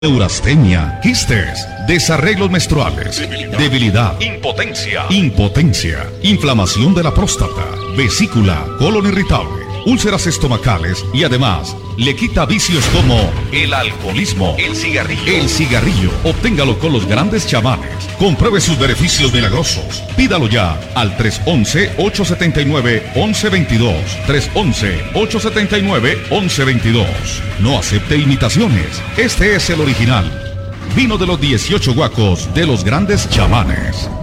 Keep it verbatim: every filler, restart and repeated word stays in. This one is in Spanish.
Neurastenia, quistes, desarreglos menstruales, debilidad, debilidad, impotencia, impotencia, inflamación de la próstata, vesícula, colon irritable, úlceras estomacales y además le quita vicios como el alcoholismo, el cigarrillo, el cigarrillo. Obténgalo con los grandes chamanes. Compruebe sus beneficios milagrosos. Pídalo ya al tres once, ocho setenta y nueve, once veintidós. tres once, ocho setenta y nueve, once veintidós. No acepte imitaciones. Este es el original. Vino de los dieciocho guacos de los grandes chamanes.